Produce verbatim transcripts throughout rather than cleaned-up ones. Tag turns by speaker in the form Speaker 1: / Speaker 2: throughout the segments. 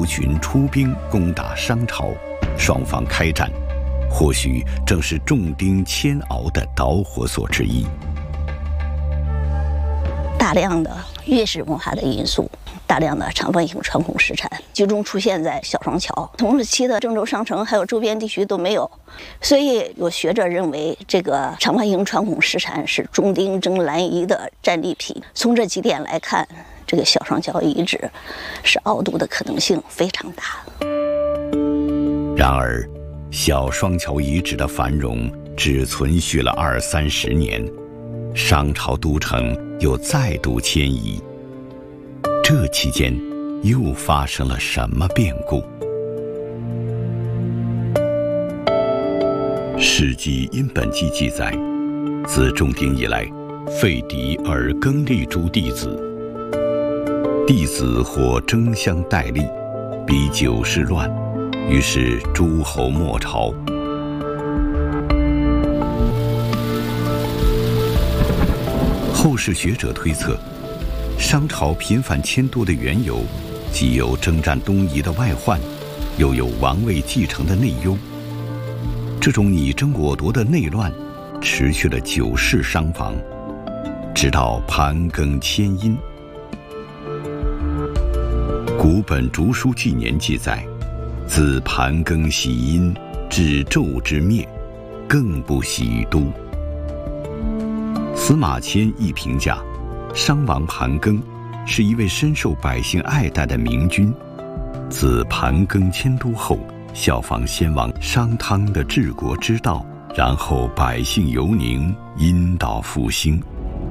Speaker 1: 吴群出兵攻打商朝，双方开战，或许正是重丁煎熬的导火索之一。
Speaker 2: 大量的越史文化的因素，大量的长方形穿孔石产集中出现在小双桥，同时期的郑州商城还有周边地区都没有，所以有学者认为这个长方形穿孔石产是中丁征兰夷的战利品。从这几点来看，这个小双桥遗址是凹凸的可能性非常大。
Speaker 1: 然而，小双桥遗址的繁荣只存续了二三十年，商朝都城又再度迁移。这期间又发生了什么变故？《史记·殷本纪》记载，自仲丁以来，废嫡而更立诸弟子，弟子或争相代立，逼九世乱，于是诸侯没朝。后世学者推测，商朝频繁迁都的缘由，既有征战东夷的外患，又有王位继承的内忧。这种你争我夺的内乱，持续了九世商亡，直到盘庚迁殷。古本竹书纪年记载，自盘庚喜殷，至纣之灭，更不喜于都。司马迁亦评价，商王盘庚是一位深受百姓爱戴的明君，自盘庚迁都后，效仿先王商汤的治国之道，然后百姓犹宁，殷道复兴。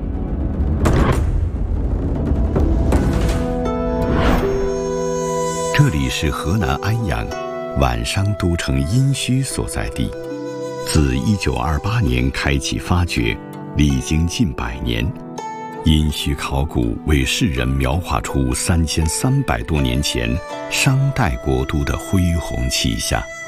Speaker 1: 这里是河南安阳晚商都城殷墟所在地，自一九二八年开启发掘，历经近百年，殷墟考古为世人描画出三千三百多年前商代国都的恢宏气象。